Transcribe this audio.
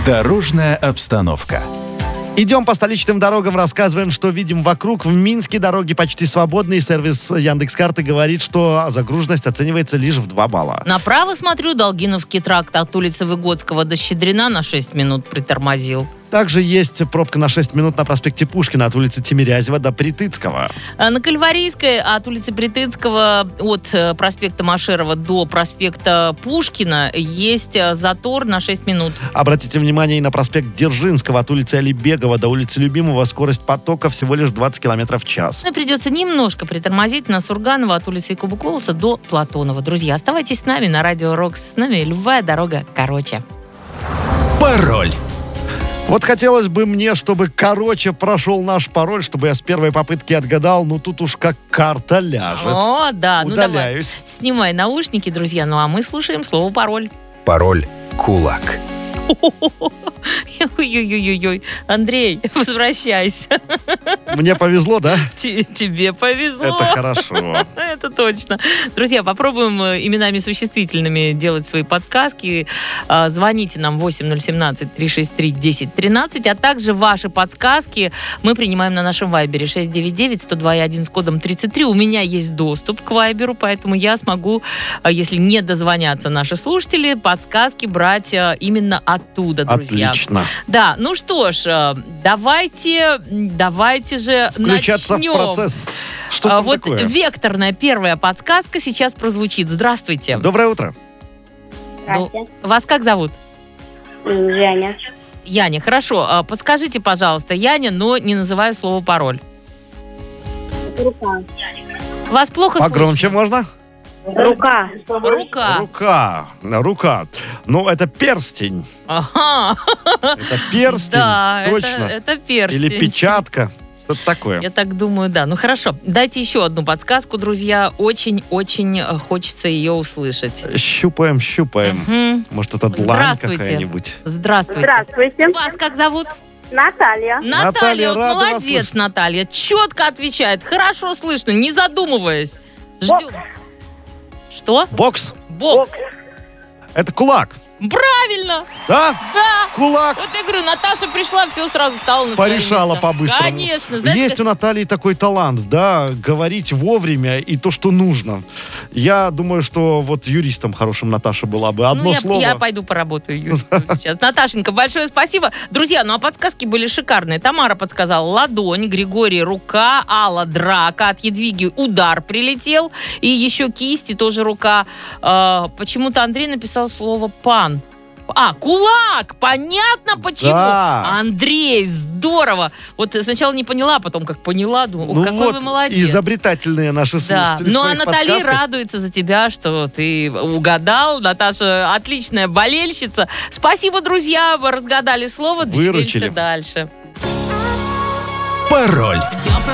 Дорожная обстановка. Идем по столичным дорогам, рассказываем, что видим вокруг. В Минске дороги почти свободные. Сервис Яндекс.Карты говорит, что загруженность оценивается лишь в 2 балла. Направо смотрю, Долгиновский тракт от улицы Выгодского до Щедрина на 6 минут притормозил. Также есть пробка на 6 минут на проспекте Пушкина от улицы Тимирязева до Притыцкого. На Кальварийской от улицы Притыцкого от проспекта Машерова до проспекта Пушкина есть затор на 6 минут. Обратите внимание и на проспект Дзержинского от улицы Алибегова до улицы Любимого. Скорость потока всего лишь 20 км в час. Придется немножко притормозить на Сурганова от улицы Якуба Колоса до Платонова. Друзья, оставайтесь с нами на Радио Рокс. С нами любая дорога короче. Пароль. Вот хотелось бы мне, чтобы короче прошел наш пароль, чтобы я с первой попытки отгадал. Ну, тут уж как карта ляжет. О, да. Удаляюсь. Ну, давай, снимай наушники, друзья. Ну, а мы слушаем слово «пароль». Пароль «Кулак». Ой-ой-ой-ой. Андрей, возвращайся. Мне повезло, да? Тебе повезло. Это хорошо. Это точно. Друзья, попробуем именами существительными делать свои подсказки. Звоните нам 8017-363-1013, а также ваши подсказки мы принимаем на нашем вайбере 699-102-1 с кодом 33. У меня есть доступ к вайберу, поэтому я смогу, если не дозвонятся наши слушатели, подсказки брать именно оттуда, друзья. Отлично. Да, ну что ж, давайте же Включаться начнем. в процесс. Что там Вот такое? векторная первая подсказка сейчас прозвучит. Здравствуйте. Доброе утро. Здрасте. Вас как зовут? Женя. Яня, хорошо. Подскажите, пожалуйста, Яня, но не называя слово пароль. Рука. Вас плохо Погромче можно? Рука. слышно? Рука. Ну, это перстень. Ага. Это перстень, Да, точно. это перстень. Или печатка. Что-то такое. Я так думаю, да. Ну хорошо. Дайте еще одну подсказку, друзья. Очень-очень хочется ее услышать. Щупаем. Мгм. Может, это длань Здравствуйте. какая-нибудь. Здравствуйте. Здравствуйте. Вас как зовут? Наталья. Наталья, вот рада вас молодец, слышать. Наталья. Четко отвечает, хорошо слышно, не задумываясь. Ждем. Что? Бокс. Бокс. Это кулак. Правильно. Да? Да. Кулак. Вот я говорю, Наташа пришла, все сразу стало на свое Порешала место. по-быстрому. Конечно. Знаешь, Есть у Натальи такой талант, да, говорить вовремя и то, что нужно. Я думаю, что вот юристом хорошим Наташа была бы. Одно слово. Я пойду поработаю юристом сейчас. Наташенька, большое спасибо. Друзья, ну а подсказки были шикарные. Тамара подсказала ладонь, Григорий рука, Алла драка, от Едвиги удар прилетел, и еще кисть, и тоже рука. Почему-то Андрей написал слово пан. Кулак! Понятно почему. Да. Андрей, здорово. Вот сначала не поняла, а потом как поняла, думаю, Ну какой вот, вы молодец. изобретательные наши Да, слушатели в ну а своих Наталья подсказках. радуется за тебя, что ты угадал. Наташа отличная болельщица. Спасибо, друзья, вы разгадали слово, Выручили. двигаемся дальше. Пароль.